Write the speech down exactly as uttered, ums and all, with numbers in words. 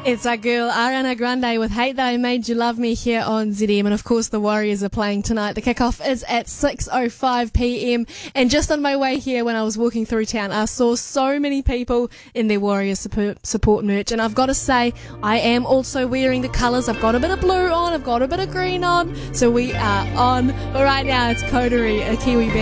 It's our girl Ariana Grande with Hate That I Made You Love Me here on Z M, and of course the Warriors are playing tonight. The kickoff is at six oh five p.m. and just on my way here when I was walking through town I saw so many people in their Warriors support, support merch, and I've got to say I am also wearing the colours. I've got a bit of blue on, I've got a bit of green on, so we are on. But right now it's Coterie, a Kiwi band.